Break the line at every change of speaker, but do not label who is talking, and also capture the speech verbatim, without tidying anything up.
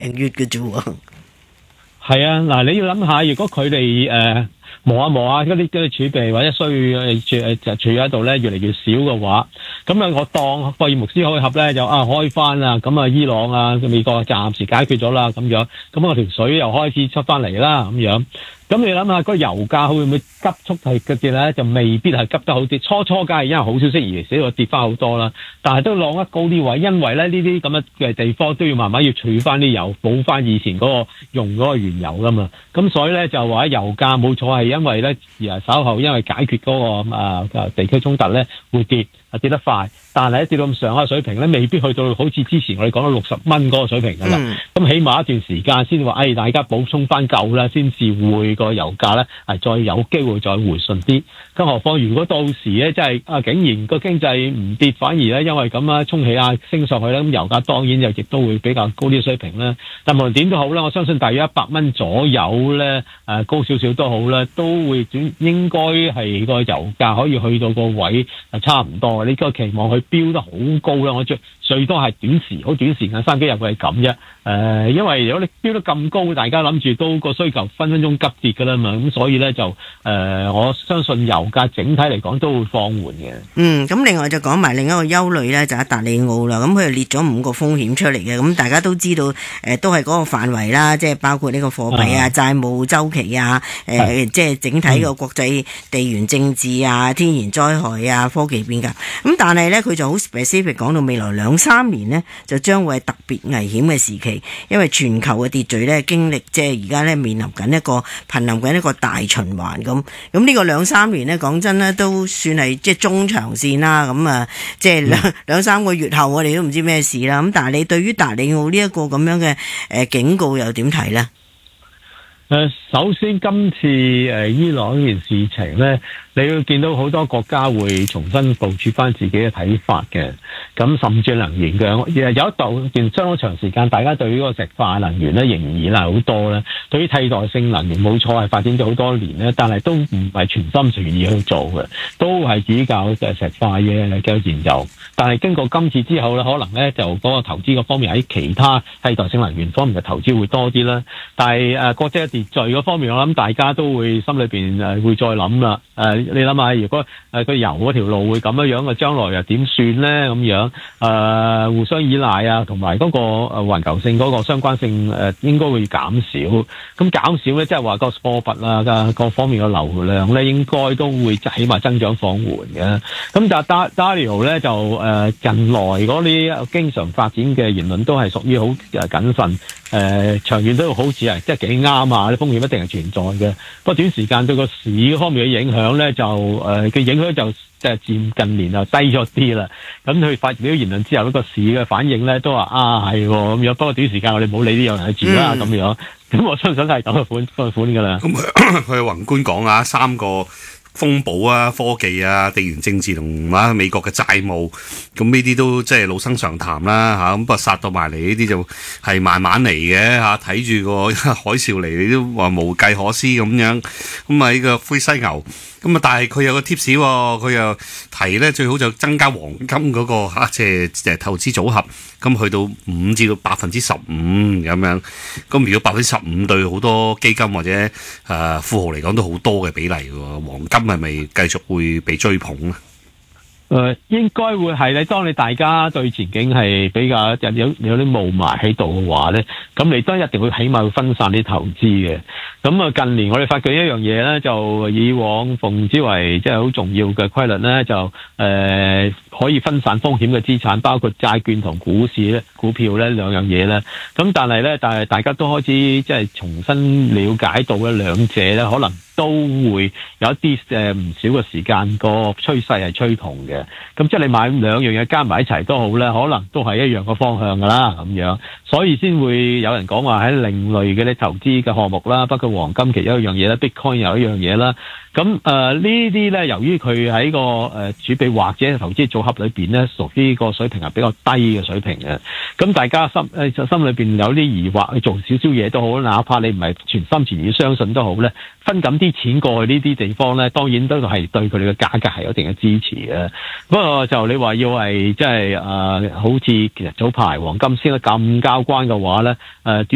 零月嘅啫喎。
係啊，嗱，你要諗下，如果佢哋誒磨下磨下嗰啲嗰啲儲備或者需要誒誒儲喺度咧，越嚟越少嘅話，咁啊，我當霍爾木斯開合咧就啊開翻啦，咁啊伊朗啊美國暫時解決咗啦，咁樣，咁我條水又開始出翻嚟啦，咁樣。咁你諗下，個油價會唔會急速係嘅跌咧？就未必係急得好啲。初初梗係因為好消息而使到跌翻好多啦，但係都浪得高啲位，因為咧呢啲咁嘅地方都要慢慢要儲翻啲油，補翻以前嗰個用嗰個原油噶嘛。咁所以咧就話油價冇錯係因為咧而稍後因為解決嗰個啊地區衝突咧會跌。啊跌得快，但係一跌到咁上下水平咧，未必去到好似之前我哋講到六十蚊嗰個水平㗎啦。咁、嗯、起碼一段時間先話，誒、哎、大家補充翻夠啦，先至會個油價咧係再有機會再回順啲。更何況如果到時咧，即係啊竟然個經濟唔跌，反而咧因為咁啊衝起啊升上去咧，咁油價當然又亦都會比較高啲水平啦。但無論點都好啦，我相信大約一百蚊左右咧，誒、啊、高少少都好啦，都會轉應該係個油價可以去到個位係差唔多。你個期望佢飆得好高啦，我最最多係短時好短時間三幾日會係咁啫。誒、呃，因為如果你飆得咁高，大家諗住都個需求分分鐘急跌噶啦嘛，咁所以咧就誒、呃，我相信油價整體嚟講都會放緩嘅。
嗯，咁另外就講埋另一個憂慮咧，就係達利奧啦。咁佢就列咗五個風險出嚟嘅，咁大家都知道誒、呃，都係嗰個範圍啦，即係包括呢個貨幣啊、債務週期啊，誒、呃，即係整體個國際地緣政治啊、天然災害啊、科技變革。咁但係咧，佢就好 specific 講到未來兩三年呢，就將會係特別危險嘅時期，因為全球嘅秩序咧經歷即係而家咧面臨緊一個瀕臨緊一個大循環咁。咁呢個兩三年呢，講真咧都算係即係中長線啦。咁啊，即係兩兩三個月後，我哋都唔知咩事啦。咁但係你對於達利奧呢一個咁樣嘅誒警告又點睇呢？
誒，首先今次誒伊朗呢件事情咧，你要見到好多國家會重新部署翻自己嘅睇法嘅，咁甚至能源嘅，有一段相當長時間，大家對於嗰個石化能源咧仍然係好多咧，對於替代性能源冇錯係發展咗好多年咧，但係都唔係全心全意去做嘅，都係只靠誒石化嘅嘅燃油。但係經過今次之後咧，可能咧就嗰個投資嗰方面喺其他替代性能源方面嘅投資會多啲啦。但係誒國際秩序嗰方面，我諗大家都會心裏邊誒會再諗啦。誒你諗下，如果誒個油嗰條路會咁樣樣嘅，將來又點算咧？咁樣誒互相依賴啊，同埋嗰個誒環球性嗰個相關性誒應該會減少。咁減少咧，即係話個貨物啊各方面嘅流量咧，應該都會起碼增長放緩嘅。咁但係 Dario 咧就誒。誒近來嗰啲經常發展嘅言論都係屬於好誒謹慎，誒、呃、長遠都好似係即係幾啱啊！啲風險一定係存在嘅，不過短時間對個市方面嘅影響咧就誒嘅、呃、影響就即係漸近年就低咗啲啦。咁佢發表言論之後，嗰個市嘅反應咧都話啊係咁樣，不過短時間我哋冇理呢樣嘢住啦咁樣。咁我相信係咁嘅款個款㗎啦。
咁佢宏觀講啊，三個風暴啊、科技啊、地緣政治同啊美國嘅債務，咁呢啲都即係老生常談啦嚇。咁不過殺到埋嚟呢啲就係慢慢嚟嘅嚇，睇住個海嘯嚟，你都話無計可施咁樣。咁啊呢個灰犀牛，咁啊但係佢有個 tips 喎，佢又提咧最好就增加黃金嗰個嚇，即係誒投資組合，咁去到五至到百分之十五咁樣。咁如果百分之十五對好多基金或者誒富豪嚟講都好多嘅比例喎，黃金係咪繼續會被追捧咧？
誒、呃，應該會係你當你大家對前景係比較有有啲霧霾喺度嘅話咧，咁你都一定會起碼會分散啲投資嘅。咁啊，近年我哋發覺一樣嘢咧，就以往奉之為即係好重要嘅規律咧，就誒、呃、可以分散風險嘅資產，包括債券同股市咧、股票咧兩樣嘢咧。咁但係咧，但係大家都開始即係重新了解到咧，兩者咧可能都會有一啲誒唔少嘅時間個趨勢係趨同嘅。咁即係你買兩樣嘢加埋一齊都好咧，可能都係一樣嘅方向噶啦咁樣，所以先會有人講話喺另類嘅啲投資嘅項目啦，包括黃金其中一樣嘢啦 ，Bitcoin 又一樣嘢啦。咁誒、呃、呢啲咧，由於佢喺個誒、呃、儲備或者投資組合裏邊咧，屬於個水平係比較低嘅水平嘅。咁大家心誒、呃、心裏邊有啲疑惑，去做少少嘢都好，哪怕你唔係全心全意相信都好咧，分咁啲錢過去呢啲地方咧，當然都係對佢哋嘅價格係有一定嘅支持嘅。不過就你話要係即係誒，好似其實早排黃金升得咁交關嘅話咧，誒、呃。